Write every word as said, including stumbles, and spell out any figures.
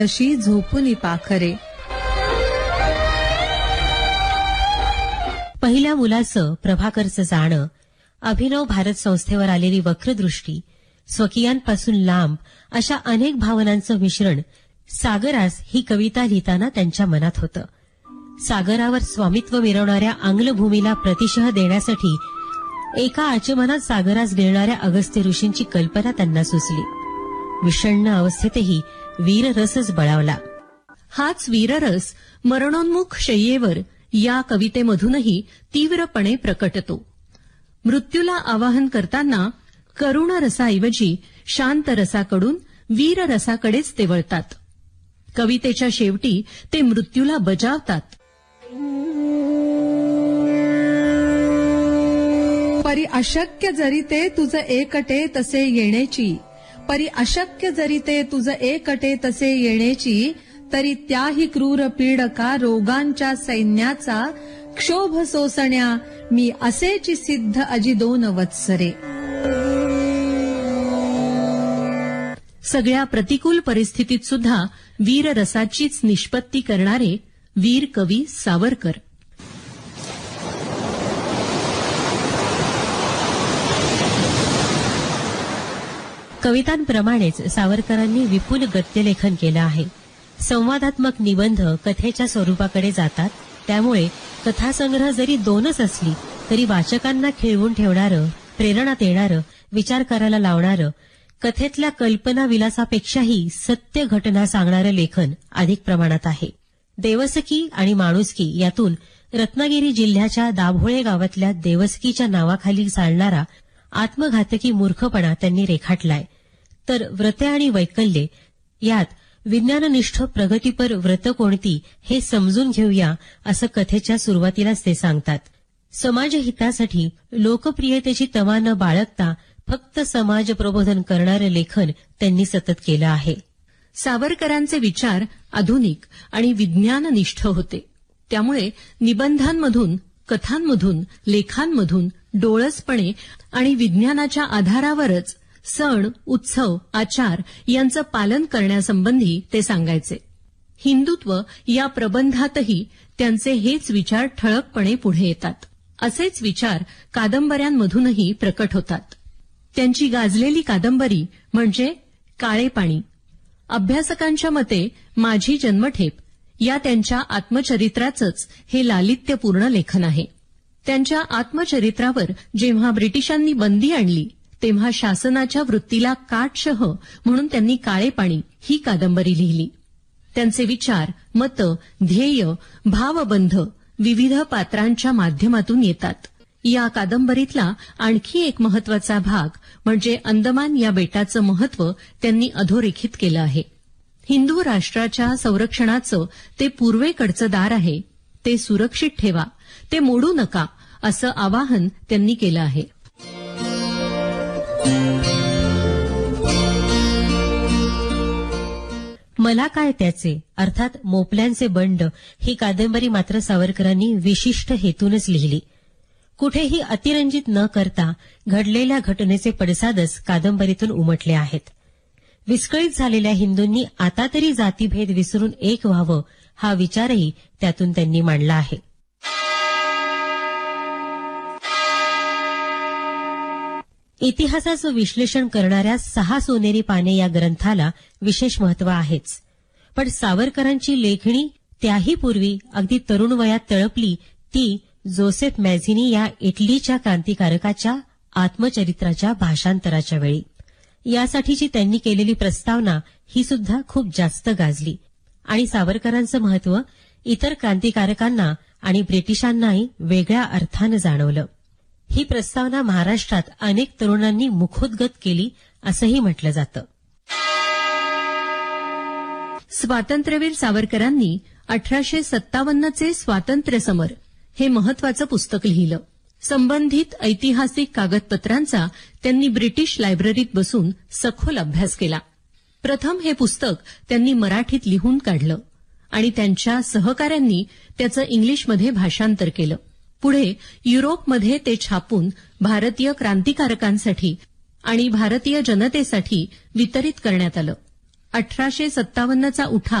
अशी झोपुनी पाखरे. पहिल्या मुलाचं प्रभाकरचं जाणं, अभिनव भारत संस्थेवर आलेली वक्रदृष्टी, स्वकीयांपासून लांब अशा अनेक भावनांचं मिश्रण सागरास ही कविता लिहिताना त्यांच्या मनात होतं. सागरावर स्वामित्व मिरवणाऱ्या आंग्लभूमीला प्रतिशह देण्यासाठी एका आचमनात सागरास गिळणाऱ्या अगस्त्य ऋषींची कल्पना त्यांना सुचली. विषण्ण अवस्थेतही वीररसच बळावला. हाच वीररस मरणोन्मुख शय्येवर या कवितेमधूनही तीव्रपणे प्रकटतो. मृत्यूला आवाहन करताना करुण रसाऐवजी शांत रसाकडून वीर रसाकडेच ते वळतात. कवितेच्या शेवटी ते मृत्यूला बजावतात. परी अशक्य जरी ते तुझ एकटे तसे येण्याची, परी अशक्य जरी ते तुझ एकटे तसे येण्याची, तरी त्याही क्रूर पीडका रोगांच्या सैन्याचा क्षोभ सोसण्या मी असेची सिद्ध अजी दोन वत्सरे. सगळ्या प्रतिकूल परिस्थितीत सुद्धा वीररसाचीच निष्पत्ती करणारे वीर कवी सावरकर. कवितांप्रमाणेच सावरकरांनी विपुल गद्यलेखन केलं आहे. संवादात्मक निबंध कथेच्या स्वरूपाकडे जातात. त्यामुळे कथासंग्रह जरी दोनच असली तरी वाचकांना खिळवून ठेवणारं, प्रेरणा देणारं, विचार करायला लावणारं, कथेतल्या कल्पना विलासापेक्षाही सत्य घटना सांगणारं लेखन अधिक प्रमाणात आहे. देवसकी आणि माणुसकी यातून रत्नागिरी जिल्ह्याच्या दाभोळे गावातल्या देवसकीच्या नावाखाली चालणारा आत्मघातकी मूर्खपणा त्यांनी रेखाटलाय. तर व्रते आणि वैकल्ये यात विज्ञाननिष्ठ प्रगतीपर व्रत कोणती हे समजून घेऊया असं कथेच्या सुरुवातीलाच ते सांगतात. समाजहितासाठी लोकप्रियतेची तमा न बाळगता फक्त समाज प्रबोधन करणारं लेखन त्यांनी सतत केलं आहे. सावरकरांचे विचार आधुनिक आणि विज्ञाननिष्ठ होते. त्यामुळे निबंधांमधून, कथांमधून, लेखांमधून डोळसपणे आणि विज्ञानाच्या आधारावरच सण, उत्सव, आचार यांचं पालन करण्यासंबंधी ते सांगायचे. हिंदुत्व या प्रबंधातही त्यांचे हेच विचार ठळकपणे पुढे येतात. असेच विचार कादंबऱ्यांमधूनही प्रकट होतात. त्यांची गाजलेली कादंबरी म्हणजे काळे पाणी. अभ्यासकांच्या मते माझी जन्मठेप या त्यांच्या आत्मचरित्राचंच हे लालित्यपूर्ण लेखन आहे. त्यांच्या आत्मचरित्रावर जेव्हा ब्रिटिशांनी बंदी आणली तेव्हा शासनाच्या वृत्तीला काटशह म्हणून त्यांनी काळे पाणी ही कादंबरी लिहिली. त्यांचे विचार, मतं, ध्येय, भावबंध विविध पात्रांच्या माध्यमातून येतात. या कादंबरीतला आणखी एक महत्वाचा भाग म्हणजे अंदमान या बेटाचं महत्व त्यांनी अधोरेखित केलं आहे. हिंदू राष्ट्राच्या संरक्षणाचं ते पूर्वेकडचं दार आहे. ते सुरक्षित ठेवा, ते मोडू नका असं आवाहन त्यांनी केलं आहे. मला काय त्याचे अर्थात मोपल्यांचे बंड ही कादंबरी मात्र सावरकरांनी विशिष्ट हेतूनच लिहिली. कुठेही अतिरंजित न करता घडलेल्या घटनेचे पडसादच कादंबरीतून उमटले आहेत. विस्कळीत झालेल्या हिंदूंनी आता तरी जातीभेद विसरून एक व्हावं हा विचारही त्यातून त्यांनी मांडला आहे. इतिहासाचं विश्लेषण करणाऱ्या सहा सोनेरी पाने या ग्रंथाला विशेष महत्व आहेच. पण सावरकरांची लेखणी त्याही पूर्वी अगदी तरुण वयात तळपली ती जोसेफ मॅझिनी या इटलीच्या क्रांतिकारकाच्या आत्मचरित्राच्या भाषांतराच्या वेळी. यासाठीची त्यांनी केलेली प्रस्तावना ही सुद्धा खूप जास्त गाजली आणि सावरकरांचं महत्व इतर क्रांतिकारकांना आणि ब्रिटिशांनाही वेगळ्या अर्थानं जाणवलं. ही प्रस्तावना महाराष्ट्रात अनेक तरुणांनी मुखोद्गत केली असंही म्हटलं जातं. स्वातंत्र्यवीर सावरकरांनी अठराशे सत्तावन्नचे स्वातंत्र्य समर हे महत्वाचं पुस्तक लिहिलं. संबंधित ऐतिहासिक कागदपत्रांचा त्यांनी ब्रिटिश लायब्ररीत बसून सखोल अभ्यास केला. प्रथम हे पुस्तक त्यांनी मराठीत लिहून काढलं आणि त्यांच्या सहकाऱ्यांनी त्याचं इंग्लिशमध्ये भाषांतर केलं. पुढे युरोपमध्ये ते छापून भारतीय क्रांतिकारकांसाठी आणि भारतीय जनतेसाठी वितरित करण्यात आलं. अठराशे सत्तावन्नचा उठाव